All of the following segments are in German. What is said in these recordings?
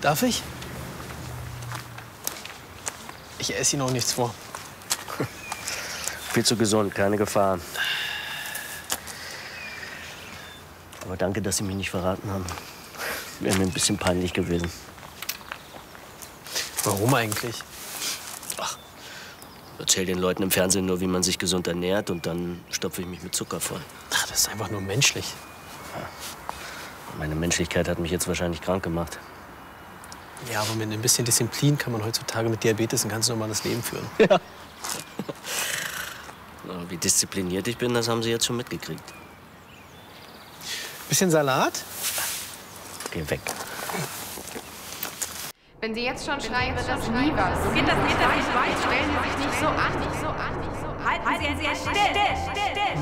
Darf ich? Ich esse Ihnen auch nichts vor. Viel zu gesund, keine Gefahr. Aber danke, dass Sie mich nicht verraten haben. Wäre mir ein bisschen peinlich gewesen. Warum eigentlich? Ach, erzähl den Leuten im Fernsehen nur, wie man sich gesund ernährt, und dann stopfe ich mich mit Zucker voll. Ach, das ist einfach nur menschlich. Ja. Meine Menschlichkeit hat mich jetzt wahrscheinlich krank gemacht. Ja, aber mit ein bisschen Disziplin kann man heutzutage mit Diabetes ein ganz normales Leben führen. Ja. Wie diszipliniert ich bin, das haben Sie jetzt schon mitgekriegt. Bisschen Salat? Geh weg. Wenn Sie jetzt schon schreien, wird das nie was. So geht das nicht weiter. Stellen Sie sich nicht so an. Halten Sie still.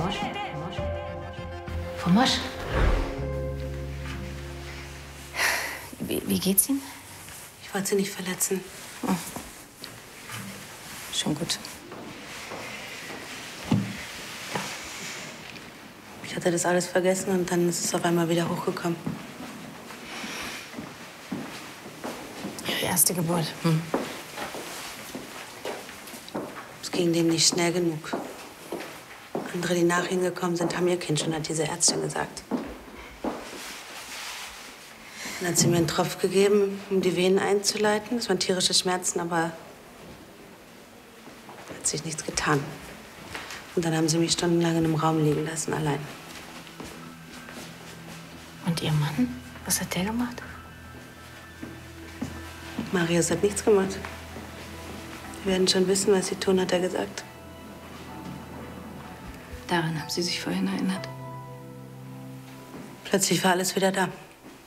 Frau Mosch. Wie geht's Ihnen? Ich wollte Sie nicht verletzen. Oh. Schon gut. Ich hatte das alles vergessen und dann ist es auf einmal wieder hochgekommen. Ihre erste Geburt. Es ging denen nicht schnell genug. Andere, die nach ihnen gekommen sind, haben ihr Kind schon, hat diese Ärztin gesagt. Dann hat sie mir einen Tropf gegeben, um die Venen einzuleiten. Das waren tierische Schmerzen, aber hat sich nichts getan. Und dann haben sie mich stundenlang in einem Raum liegen lassen, allein. Und Ihr Mann? Was hat der gemacht? Marius hat nichts gemacht. Wir werden schon wissen, was sie tun, hat er gesagt. Daran haben Sie sich vorhin erinnert. Plötzlich war alles wieder da.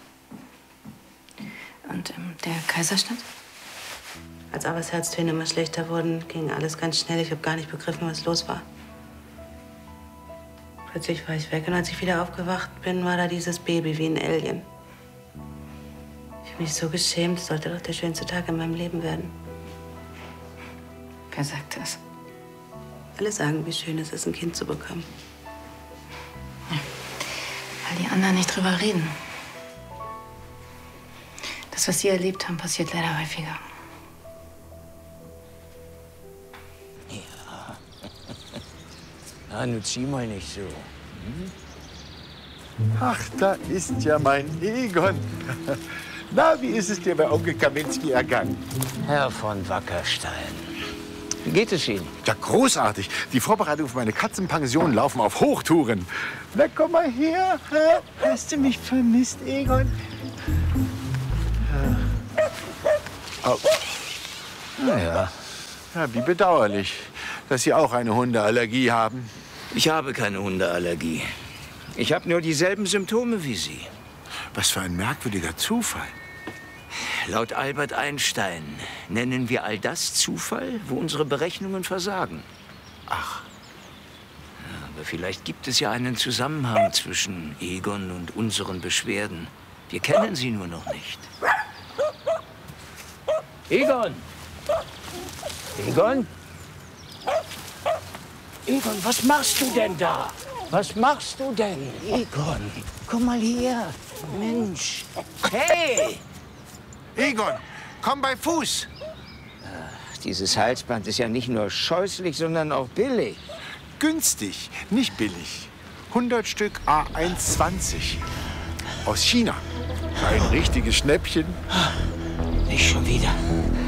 Und der Kaiserschnitt? Als Abbas Herztöne immer schlechter wurden, ging alles ganz schnell. Ich habe gar nicht begriffen, was los war. Plötzlich war ich weg und als ich wieder aufgewacht bin, war da dieses Baby wie ein Alien. Ich habe mich so geschämt. Das sollte doch der schönste Tag in meinem Leben werden. Wer sagt das? Alle sagen, wie schön es ist, ein Kind zu bekommen. Ja, weil die anderen nicht drüber reden. Das, was Sie erlebt haben, passiert leider häufiger. Na, nun zieh mal nicht so. Ach, da ist ja mein Egon. Na, wie ist es dir bei Onkel Kaminski ergangen? Herr von Wackerstein, wie geht es Ihnen? Ja, großartig. Die Vorbereitungen für meine Katzenpension laufen auf Hochtouren. Na, komm mal her. Hast du mich vermisst, Egon? Oh. Na Ja, wie bedauerlich, dass Sie auch eine Hundeallergie haben. Ich habe keine Hundeallergie. Ich habe nur dieselben Symptome wie Sie. Was für ein merkwürdiger Zufall. Laut Albert Einstein nennen wir all das Zufall, wo unsere Berechnungen versagen. Ach. Ja, aber vielleicht gibt es ja einen Zusammenhang zwischen Egon und unseren Beschwerden. Wir kennen sie nur noch nicht. Egon! Egon? Egon, was machst du denn da? Was machst du denn? Egon, komm mal her. Mensch. Hey! Egon, komm bei Fuß. Ach, dieses Halsband ist ja nicht nur scheußlich, sondern auch billig. Günstig, nicht billig. 100 Stück A1,20. Aus China. Ein richtiges Schnäppchen. Nicht schon wieder.